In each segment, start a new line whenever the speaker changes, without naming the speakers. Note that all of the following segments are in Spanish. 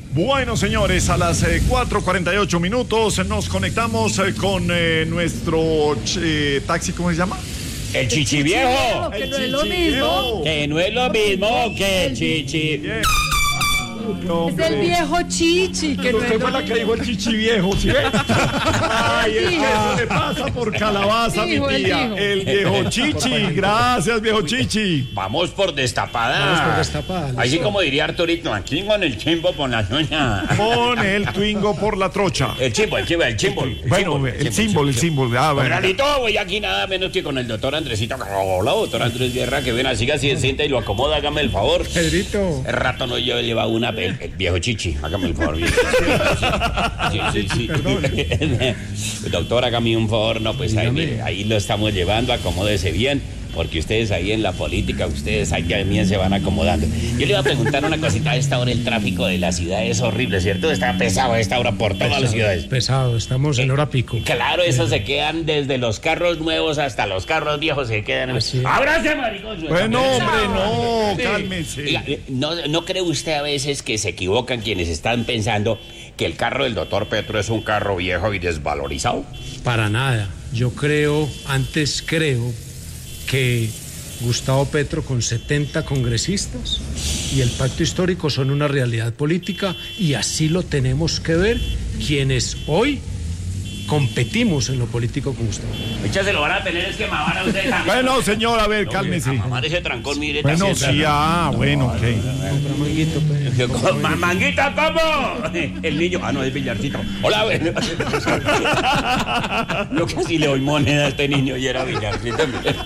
Bueno, señores, a las 4:48 minutos nos conectamos con nuestro taxi, ¿cómo se llama?
El chichiviejo.
Que no es lo mismo.
Que no es lo mismo que el chichi.
Es el viejo chichi, que no es
Usted
lo
fue la
mismo.
que dijo el chichiviejo, ¿sí ve? Ay, es que eso le pasa por calabaza, mi tía. El viejo chichi. Gracias, viejo chichi.
Vamos por destapada.
Vamos por destapada.
Así como diría Arturito, aquí con el chimbo por la ñoña.
Pon el twingo por la trocha.
El chimbo.
Bueno, el símbolo. Ah, bueno.
Realito, voy aquí nada menos que con el doctor Andresito. Hola, doctor Andrés Guerra, que ven así, se sienta y lo acomoda, hágame el favor.
Pedrito.
El rato no yo lleva el viejo chichi, hágame el favor. Sí. Doctor, hágame un favor, no, pues ahí, mire, ahí lo estamos llevando, acomódese bien, porque ustedes ahí en la política, ustedes ahí también se van acomodando. Yo le iba a preguntar una cosita, a esta hora el tráfico de la ciudad es horrible, ¿cierto? Está pesado a esta hora por todas las ciudades.
Pesado, estamos en hora pico.
Claro, esos se quedan desde los carros nuevos hasta los carros viejos, se quedan. ¡Ábrase, maricón!
Bueno, hombre, no, cálmese.
Oiga, ¿no cree usted a veces que se equivocan quienes están pensando que el carro del doctor Petro es un carro viejo y desvalorizado?
Para nada. Yo creo que Gustavo Petro con 70 congresistas y el pacto histórico son una realidad política y así lo tenemos que ver quienes hoy competimos en lo político con Gustavo.
Echa, se lo van a tener es que mamar a ustedes también.
Bueno, señor, a ver, cálmese.
Mamar ese trancón, mire.
Bueno,
también,
sí, bueno, ok.
¿Manguita, cómo? El niño, no, es Villarcito. Hola, bueno. Yo casi le doy moneda a este niño y era Villarcito.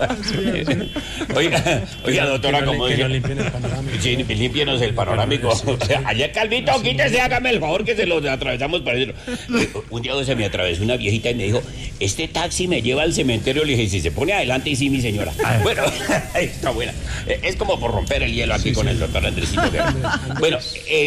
Oiga, doctora, como
que
dice.
no limpien el panorámico.
Sí, límpienos el panorámico. Ayer, Calvito, quítese, hágame el favor que se lo atravesamos para adentro. Un día se me atravesó una viejita y me dijo, este taxi me lleva al cementerio. Le dije, si se pone adelante, y sí, mi señora. Bueno, está buena. Es como por romper el hielo aquí con el doctor Andresito Guerra. Bueno,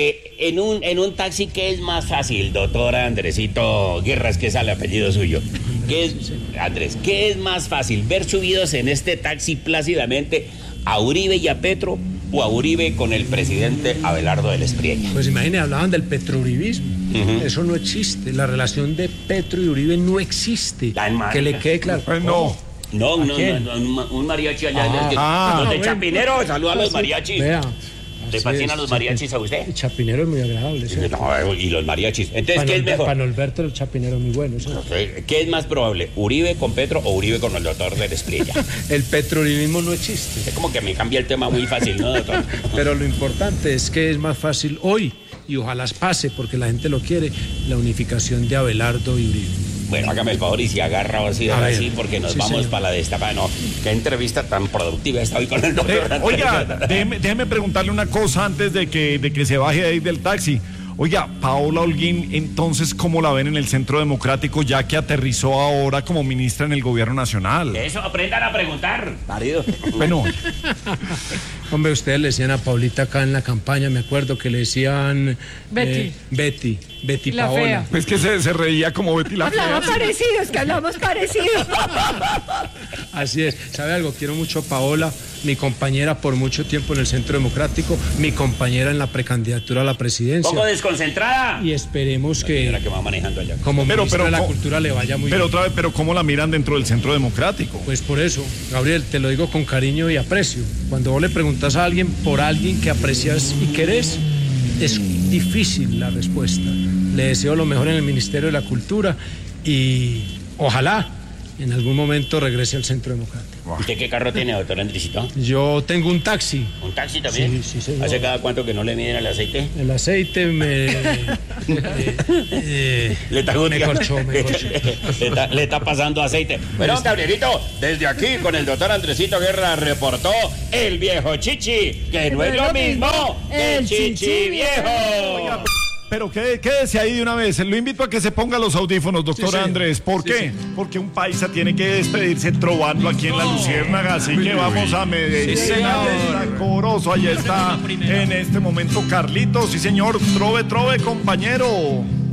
en un taxi, ¿qué es más fácil, doctor Andresito Guerra? Es que sale apellido suyo. Andrés, ¿qué es más fácil? ¿Ver subidos en este taxi plácidamente a Uribe y a Petro o a Uribe con el presidente Abelardo del Espriella?
Pues imagínate, hablaban del petrouribismo. Eso no existe. La relación de Petro y Uribe no existe. Que le quede claro.
No.
No, un mariachi allá. Los de Chapinero, saluda a los mariachis.
Vea.
¿Le fascinan los mariachis a usted?
El Chapinero es muy agradable. ¿Sí?
No, y los mariachis. Entonces, ¿qué es mejor?
Para Norberto, el Chapinero es muy bueno. ¿Sí?
¿Qué es más probable? ¿Uribe con Petro o Uribe con el doctor del Espriella?
El petrouribismo no existe.
Es como que me cambia el tema muy fácil, ¿no, doctor?
Pero lo importante es que es más fácil hoy, y ojalá pase, porque la gente lo quiere, la unificación de Abelardo y Uribe.
Bueno, hágame el favor y si agarra así, porque nos vamos para la destapada. No, qué entrevista tan productiva está hoy con el doctor.
Oiga, déjeme preguntarle una cosa antes de que se baje de ahí del taxi. Oiga, Paola Holguín, entonces, ¿cómo la ven en el Centro Democrático ya que aterrizó ahora como ministra en el gobierno nacional?
Eso, aprendan a preguntar, marido.
Bueno.
Hombre, ustedes le decían a Paulita acá en la campaña, me acuerdo que le decían... Betty
la
Paola.
fea.
Es que se reía como Betty la fea.
Hablamos parecidos, que hablamos parecidos.
Así es. ¿Sabe algo? Quiero mucho a Paola, mi compañera por mucho tiempo en el Centro Democrático, mi compañera en la precandidatura a la presidencia.
Poco desconcentrada.
Y esperemos
La
que
señora que va manejando allá.
como ministra de la
¿cómo?
Cultura le vaya muy bien.
Pero otra vez, ¿cómo la miran dentro del Centro Democrático?
Pues por eso, Gabriel, te lo digo con cariño y aprecio. Cuando vos le preguntas a alguien por alguien que aprecias y querés, es difícil la respuesta. Le deseo lo mejor en el Ministerio de la Cultura y ojalá en algún momento regrese al Centro Democrático.
¿Usted qué carro tiene, doctor Andresito?
Yo tengo un taxi.
¿Un taxi también?
Sí, señor.
¿Hace cada cuánto que no le miden el aceite?
El aceite me corchó.
Le está pasando aceite. Bueno, Gabrielito, desde aquí con el doctor Andresito Guerra reportó el viejo chichi, que no es lo mismo el chichi viejo.
Oiga, pero quédese ahí de una vez. Lo invito a que se ponga los audífonos, doctor Andrés. ¿Por qué? Porque un paisa tiene que despedirse trovando aquí en la Luciérnaga. Así que vamos a Medellín. Corozo, allá está en este momento Carlitos. Sí, señor. Trove, compañero.